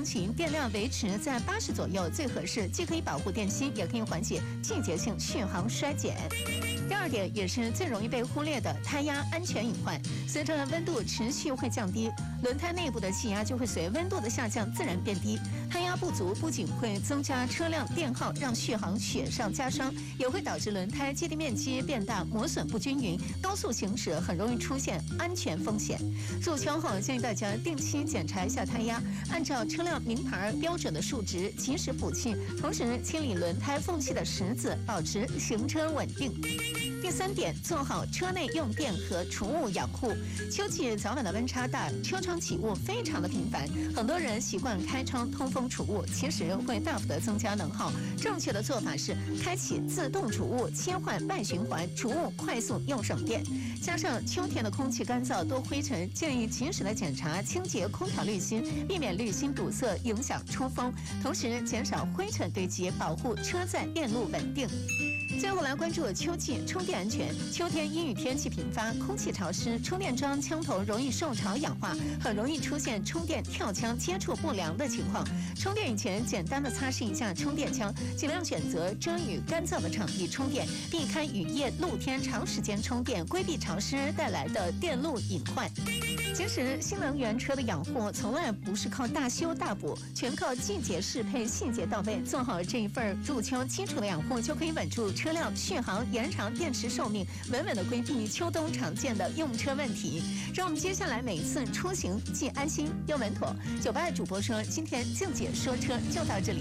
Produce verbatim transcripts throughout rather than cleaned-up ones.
情，电量维持在八十左右最合适，既可以保护电芯，也可以缓解季节性续航衰减。第二点也是最容易被忽略的胎压安全隐患。随着温度持续会降低，轮胎内部的气压就会随温度的下降自然变低。胎压不足不仅会增加车辆电耗，让续航雪上加霜，也会导致轮胎接地面积变大，磨损不均匀，高速行驶很容易出现安全风险。入秋后建议大家定期检查一下胎压，按照车辆名牌标准的数值及时补气，同时清理轮胎缝隙的石子，保持行车稳定。第三点，做好车内用电和除雾养护。秋季早晚的温差大，车窗起雾非常的频繁，很多人习惯开窗通风除雾，其实会大幅的增加能耗。正确的做法是开启自动除雾，切换外循环除雾，快速又省电。加上秋天的空气干燥多灰尘，建议及时的检查清洁空调滤芯，避免滤芯堵塞影响出风，同时减少灰尘堆积，保护车载电路稳定。最后来关注秋季充电安全。秋天阴雨天气频发，空气潮湿，充电桩枪头容易受潮氧化，很容易出现充电跳枪、接触不良的情况。充电以前，简单的擦拭一下充电枪，尽量选择遮雨干燥的场地充电，避开雨夜、露天长时间充电，规避潮湿带来的电路隐患。其实，新能源车的养护从来不是靠大修大补，全靠季节适配、细节到位。做好这一份入秋基础的养护，就可以稳住车辆续航、延长电池寿命，稳稳的规避秋冬常见的用车问题。让我们接下来每一次出行既安心又稳妥。九八主播说，今天静姐说车就到这里。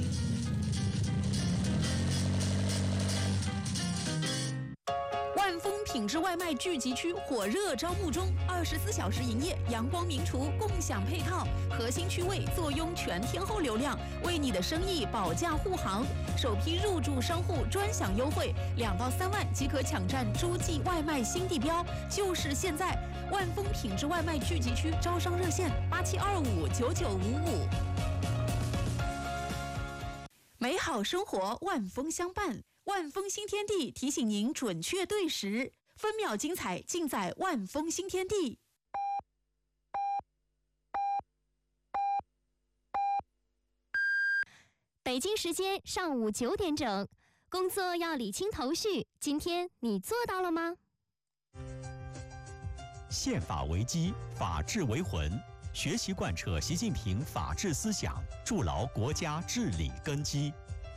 万丰品质外卖聚集区火热招募中，二十四小时营业，阳光名厨共享配套，核心区位坐拥全天候流量，为你的生意保驾护航。首批入驻商户专享优惠，两到三万即可抢占诸记外卖新地标，就是现在！万丰品质外卖聚集区招商热线：八七二五九九五五。美好生活，万丰相伴。万丰新天地提醒您准确对时，分秒精彩尽在万丰新天地。 北京时间上午九点整，工作要理清头绪，今天你做到了吗？ 宪法为基，法治为魂，学习贯彻习近平法治思想，筑牢国家治理根基。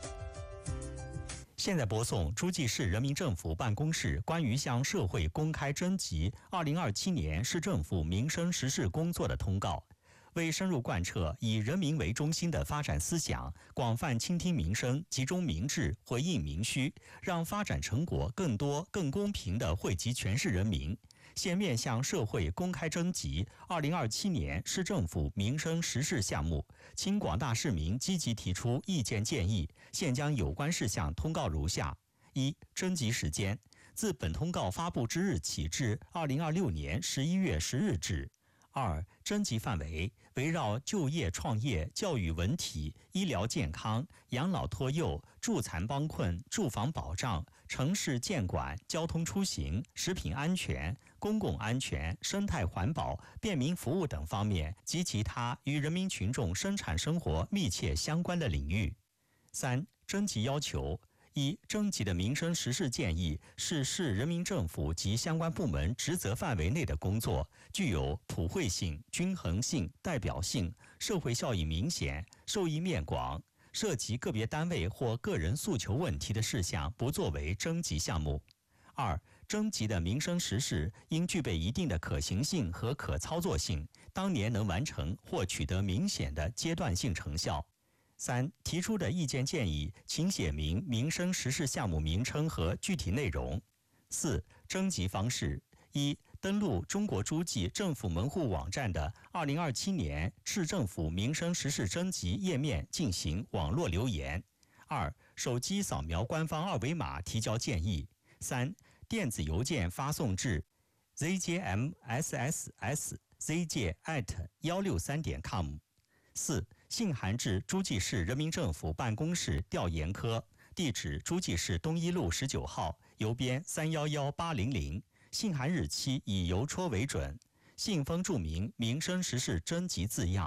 现在播送诸暨市人民政府办公室关于向社会公开征集二零二七年市政府民生实事工作的通告。为深入贯彻以人民为中心的发展思想，广泛倾听民生，集中民智，回应民需，让发展成果更多、更公平地惠及全市人民，现面向社会公开征集二零二七年市政府民生实事项目，请广大市民积极提出意见建议。现将有关事项通告如下：一、征集时间，自本通告发布之日起至二零二六年十一月十日止。二、征集范围围绕就业创业、教育文体、医疗健康、养老托幼、助残帮困、住房保障、城市建管、交通出行、食品安全、公共安全、生态环保、便民服务等方面及其他与人民群众生产生活密切相关的领域。三、征集要求。一、征集的民生实事建议是市人民政府及相关部门职责范围内的工作，具有普惠性、均衡性、代表性，社会效益明显，受益面广，涉及个别单位或个人诉求问题的事项不作为征集项目。二、征集的民生实事应具备一定的可行性和可操作性，当年能完成或取得明显的阶段性成效。三、提出的意见建议，请写明民生实事项目名称和具体内容。四、征集方式：一、登录中国诸暨政府门户网站的二零二七年市政府民生实事征集页面进行网络留言。二、手机扫描官方二维码提交建议。三、电子邮件发送至 z j m s s s z j at 一六三点 com。四、信函至诸暨市人民政府办公室调研科，地址诸暨市东一路十九号，邮编三一一八零零，信函日期以邮戳为准，信封注明民生实事征集字样。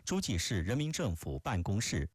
诸暨市人民政府办公室。